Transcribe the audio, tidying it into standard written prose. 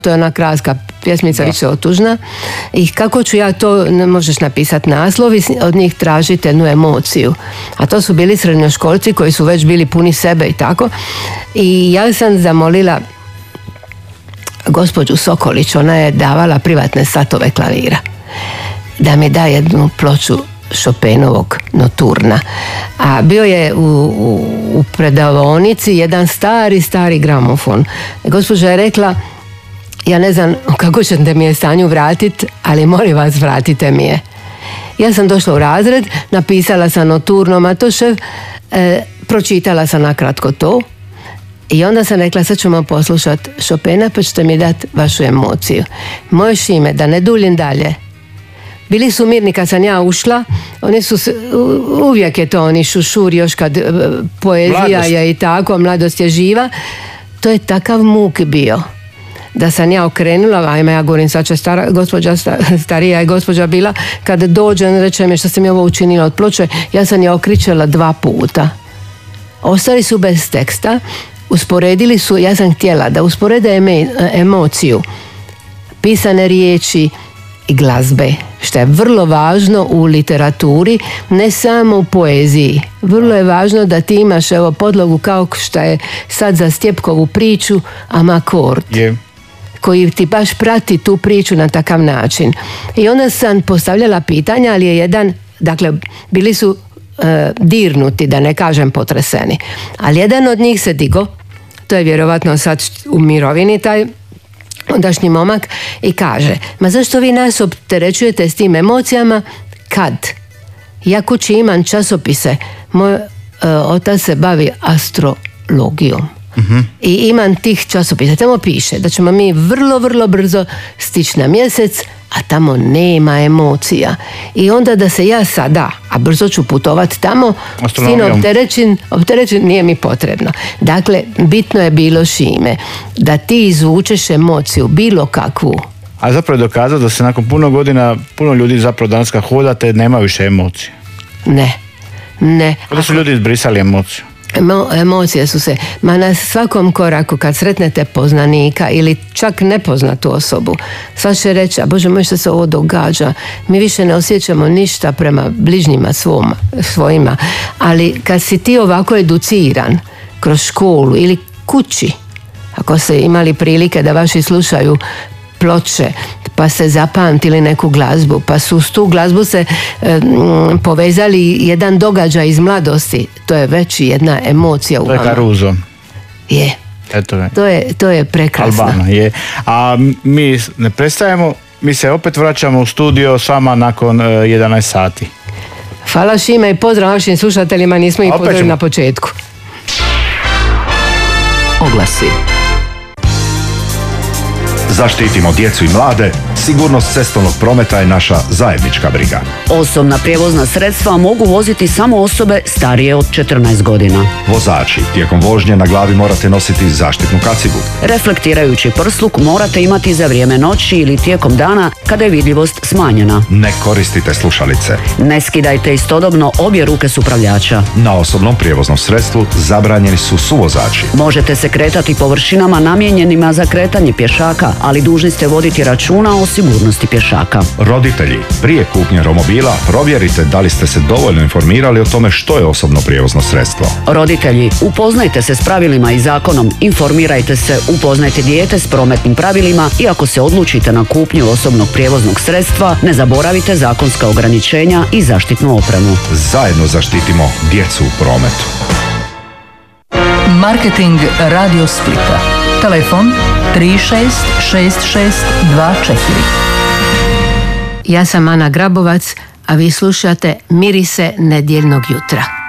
To je ona kraska pjesmica, više otužna. I kako ću ja to, ne možeš napisati naslov i od njih tražiti jednu emociju. A to su bili srednjoškolci koji su već bili puni sebe i tako. I ja sam zamolila gospođu Sokolić, ona je davala privatne satove klavira, da mi da jednu ploču Chopinovog Noturna. A bio je u predavaonici jedan stari gramofon. Gospođa je rekla, ja ne znam kako ćete mi je stanju vratiti, ali molim vas, vratite mi je. Ja sam došla u razred, napisala sam Noturno Matošev, pročitala sam nakratko to i onda sam rekla, sad ćemo poslušati Chopina, pa ćete mi dati vašu emociju. Moje Šime, da ne duljim dalje, bili su mirni kad sam ja ušla, oni su, uvijek je to oni šušur još kad poezija je i tako, mladost je živa, to je takav muk bio. Da sam ja okrenula, ajme ja govorim, sad će starija je gospođa bila, kad dođe, on reče mi što sam ja ovo učinila od ploče, ja sam je okričala 2 puta. Ostali su bez teksta, usporedili su, ja sam htjela da usporede emociju, pisane riječi i glazbe, što je vrlo važno u literaturi, ne samo u poeziji. Vrlo je važno da ti imaš podlogu kao što je sad za Stjepkovu priču Amakord. Koji ti baš prati tu priču na takav način. I onda sam postavljala pitanja, ali je jedan, dakle, bili su dirnuti, da ne kažem potreseni. Ali jedan od njih se digo, to je vjerovatno sad u mirovini taj ondašnji momak, i kaže, ma zašto vi nas opterećujete s tim emocijama kad ja kući imam časopise, moj otac se bavi astrologijom. I imam tih časopisa, tamo piše da ćemo mi vrlo brzo stići na mjesec, a tamo nema emocija. I onda da se ja sada, a brzo ću putovati tamo, s tim opterećen nije mi potrebno. Dakle, bitno je bilo, Šime, da ti izvučeš emociju, bilo kakvu. A zapravo je dokazao da se nakon puno godina, puno ljudi zapravo danas kad hodate nema više emocije. Ne. Kada su ljudi izbrisali emociju? Emocije su se, na svakom koraku kad sretnete poznanika ili čak nepoznatu osobu, sva će reći, a Bože moj, što se ovo događa, mi više ne osjećamo ništa prema bližnjima svojima, ali kad si ti ovako educiran kroz školu ili kući, ako ste imali prilike da vaši slušaju ploče, pa se zapamtili neku glazbu, pa su s tu glazbu se povezali jedan događaj iz mladosti, to je već jedna emocija u vama. To je Caruso. Je. To je prekrasno. Albano je. A mi ne prestajemo, mi se opet vraćamo u studio s vama nakon 11 sati. Hvala, Šime, i pozdrav našim slušateljima, nismo ih pozdravili na početku. Oglasi. Zaštitimo djecu i mlade, sigurnost cestovnog prometa je naša zajednička briga. Osobna prijevozna sredstva mogu voziti samo osobe starije od 14 godina. Vozači, tijekom vožnje na glavi morate nositi zaštitnu kacigu. Reflektirajući prsluk morate imati za vrijeme noći ili tijekom dana kada je vidljivost smanjena. Ne koristite slušalice. Ne skidajte istodobno obje ruke s upravljača. Na osobnom prijevoznom sredstvu zabranjeni su suvozači. Možete se kretati površinama namijenjenima za kretanje pješaka, ali dužni ste voditi računa o sigurnosti pješaka. Roditelji, prije kupnje romobila provjerite da li ste se dovoljno informirali o tome što je osobno prijevozno sredstvo. Roditelji, upoznajte se s pravilima i zakonom, informirajte se, upoznajte dijete s prometnim pravilima i ako se odlučite na kupnju osobnog prijevoznog sredstva, ne zaboravite zakonska ograničenja i zaštitnu opremu. Zajedno zaštitimo djecu u prometu. Marketing Radio Splita. Telefon 366624. Ja sam Ana Grabovac, a vi slušate Mirise nedjeljnog jutra.